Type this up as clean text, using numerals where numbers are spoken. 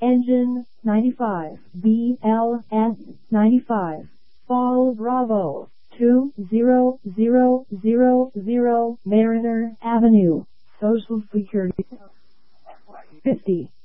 Engine 95, BLS 95, Fall Bravo 20000 Mariner Avenue, Social Security 50.